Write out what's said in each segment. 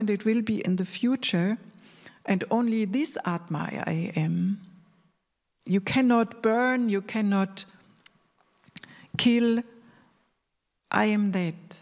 and it will be in the future, and only this Atma I am. You cannot burn, you cannot kill. I am that.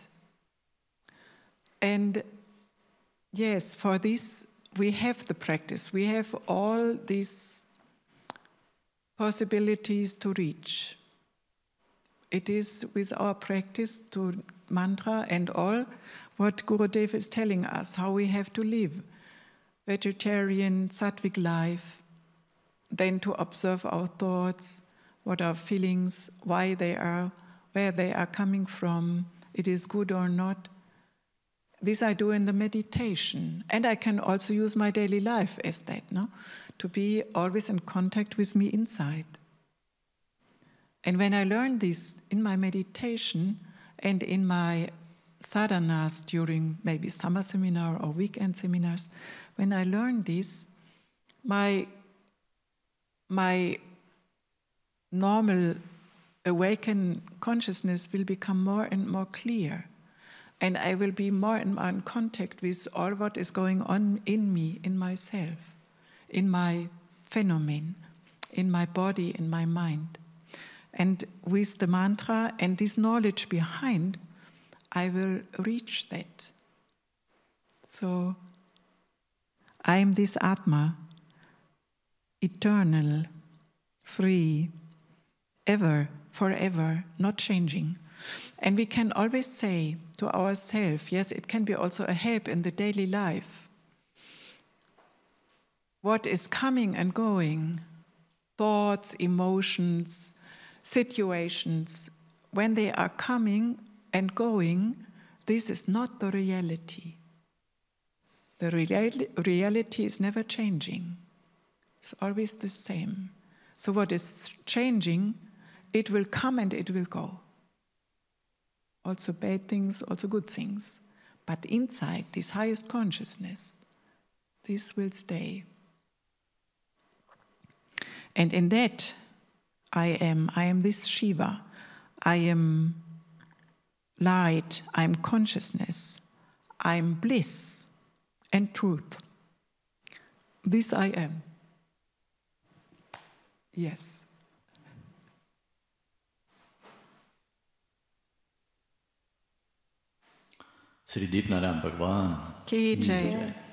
And yes, for this we have the practice. We have all these possibilities to reach. It is with our practice to mantra and all what Gurudev is telling us, how we have to live. Vegetarian, sattvic life, then to observe our thoughts, what our feelings, why they are, where they are coming from, it is good or not. This I do in the meditation. And I can also use my daily life as that, no? To be always in contact with me inside. And when I learn this in my meditation and in my sadhanas during maybe summer seminar or weekend seminars, when I learn this, my normal awakened consciousness will become more and more clear. And I will be more and more in contact with all what is going on in me, in myself, in my phenomenon, in my body, in my mind. And with the mantra and this knowledge behind, I will reach that. So, I am this Atma, eternal, free, ever, forever, not changing. And we can always say to ourselves, yes, it can be also a help in the daily life. What is coming and going, thoughts, emotions, situations, when they are coming and going, this is not the reality. The reality is never changing. It's always the same. So what is changing, it will come and it will go. Also bad things, also good things. But inside, this highest consciousness, this will stay. And in that, I am this Shiva. I am light, I am consciousness, I am bliss and truth. This I am. Yes. Sri Deepnarayan Bhagwan Ki Jai.